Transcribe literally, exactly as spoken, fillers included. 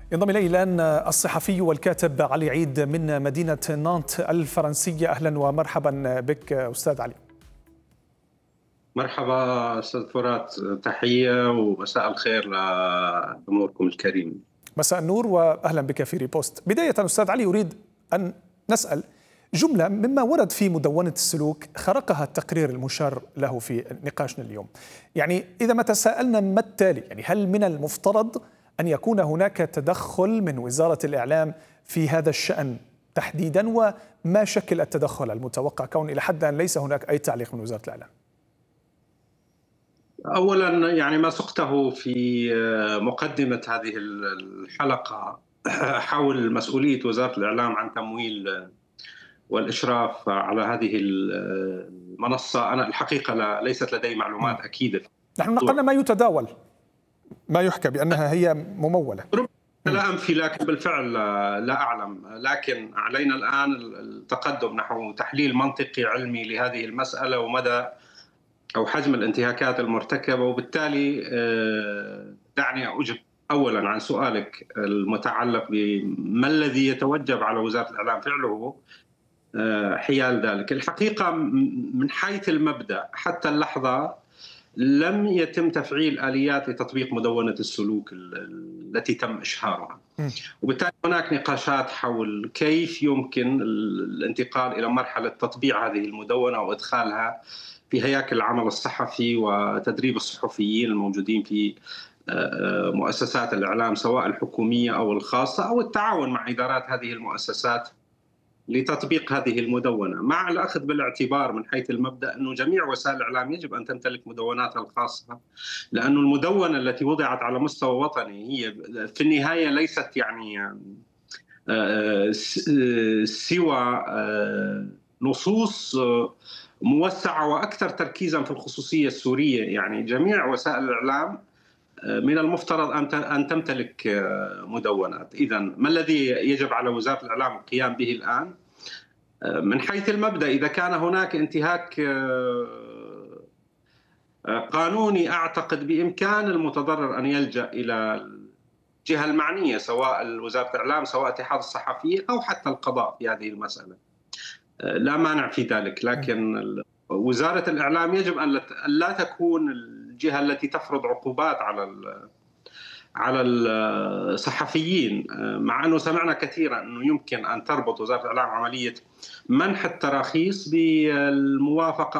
ينضم إلي الآن الصحفي والكاتب علي عيد من مدينة نانت الفرنسية. أهلا ومرحبا بك أستاذ علي. مرحبا أستاذ فرات، تحية ومساء الخير لجمهوركم الكريم. مساء النور وأهلا بك في ريبوست. بداية أستاذ علي، أريد أن نسأل جملة مما ورد في مدونة السلوك خرقها التقرير المشار له في نقاشنا اليوم. يعني إذا ما تساءلنا ما التالي، يعني هل من المفترض أن يكون هناك تدخل من وزارة الإعلام في هذا الشأن تحديدا، وما شكل التدخل المتوقع كون إلى حد الآن ليس هناك أي تعليق من وزارة الإعلام؟ أولا يعني ما سقته في مقدمة هذه الحلقة حول مسؤولية وزارة الإعلام عن تمويل والإشراف على هذه المنصة، أنا الحقيقة ليست لدي معلومات أكيدة. نحن نقلنا ما يتداول، ما يحكى بأنها هي ممولة. لا أنفي، لكن بالفعل لا أعلم، لكن علينا الآن التقدم نحو تحليل منطقي علمي لهذه المسألة ومدى أو حجم الانتهاكات المرتكبة. وبالتالي دعني أجب أولا عن سؤالك المتعلق بما الذي يتوجب على وزارة الإعلام فعله حيال ذلك. الحقيقة من حيث المبدأ حتى اللحظة لم يتم تفعيل آليات لتطبيق مدونة السلوك التي تم إشهارها، وبالتالي هناك نقاشات حول كيف يمكن الانتقال إلى مرحلة تطبيع هذه المدونة وإدخالها في هياكل العمل الصحفي وتدريب الصحفيين الموجودين في مؤسسات الإعلام سواء الحكومية أو الخاصة، أو التعاون مع إدارات هذه المؤسسات لتطبيق هذه المدونة، مع الأخذ بالاعتبار من حيث المبدأ أنه جميع وسائل الإعلام يجب أن تمتلك مدوناتها الخاصة، لأن المدونة التي وضعت على مستوى وطني هي في النهاية ليست يعني سوى نصوص موسعة وأكثر تركيزا في الخصوصية السورية. يعني جميع وسائل الإعلام من المفترض أن تمتلك مدونات. إذن ما الذي يجب على وزارة الإعلام القيام به الآن؟ من حيث المبدأ إذا كان هناك انتهاك قانوني، أعتقد بإمكان المتضرر أن يلجأ إلى الجهة المعنية سواء وزارة الإعلام سواء اتحاد الصحفيين أو حتى القضاء في هذه المسألة، لا مانع في ذلك. لكن وزارة الإعلام يجب أن لا تكون الجهة التي تفرض عقوبات على على الصحفيين، مع أنه سمعنا كثيرا أنه يمكن أن تربط وزارة الإعلام عملية منح التراخيص بالموافقة